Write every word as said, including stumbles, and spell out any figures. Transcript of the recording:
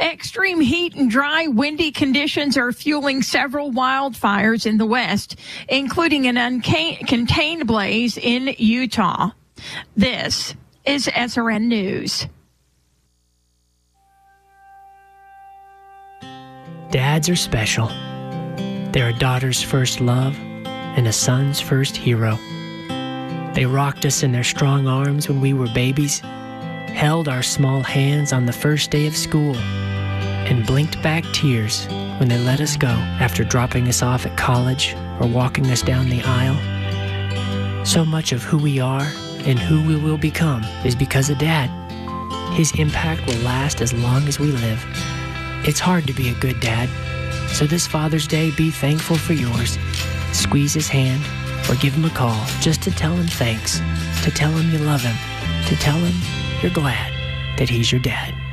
Extreme heat and dry, windy conditions are fueling several wildfires in the West, including an uncontained blaze in Utah. This is S R N News. Dads are special. They're a daughter's first love and a son's first hero. They rocked us in their strong arms when we were babies, held our small hands on the first day of school, and blinked back tears when they let us go after dropping us off at college or walking us down the aisle. So much of who we are and who we will become is because of Dad. His impact will last as long as we live. It's hard to be a good dad, so this Father's Day, be thankful for yours. Squeeze his hand or give him a call just to tell him thanks, to tell him you love him, to tell him you're glad that he's your dad.